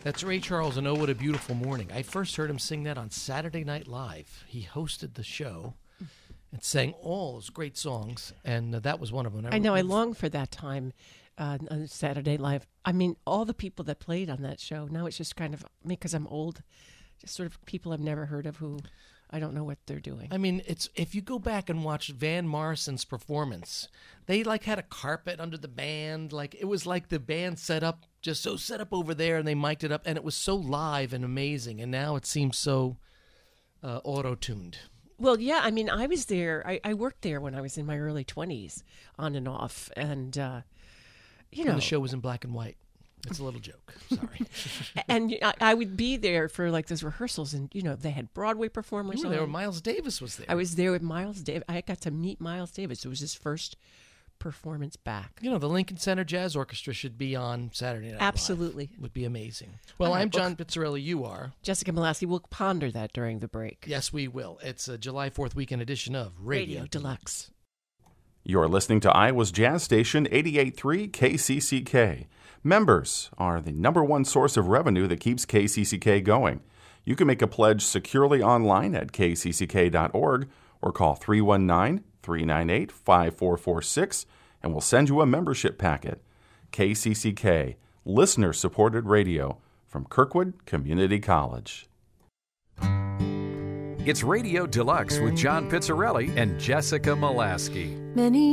That's Ray Charles and Oh, What a Beautiful Morning. I first heard him sing that on Saturday Night Live. He hosted the show and sang all those great songs, and that was one of them. I know, I long for that time on Saturday Live. I mean, all the people that played on that show, now it's just kind of, because I'm old, just sort of people I've never heard of who I don't know what they're doing. I mean, it's if you go back and watch Van Morrison's performance, they had a carpet under the band. It was like the band set up over there, and they mic'd it up, and it was so live and amazing. And now it seems so auto-tuned. Well, yeah, I mean, I was there. I worked there when I was in my early 20s, on and off, and And the show was in black and white. It's a little joke. Sorry. And I would be there for those rehearsals, and they had Broadway performers. You were there when Miles Davis was there. I was there with Miles Davis. I got to meet Miles Davis. It was his first performance back. The Lincoln Center Jazz Orchestra should be on Saturday Night Live. Absolutely. It would be amazing. Well, I'm John Pizzarelli. You are Jessica Molaski. We'll ponder that during the break. Yes, we will. It's a July 4th weekend edition of Radio Deluxe. You're listening to Iowa's Jazz Station 88.3 KCCK. Members are the number one source of revenue that keeps KCCK going. You can make a pledge securely online at kcck.org or call 319-398-5446 and we'll send you a membership packet. KCCK, listener-supported radio from Kirkwood Community College. It's Radio Deluxe with John Pizzarelli and Jessica Molaski. Many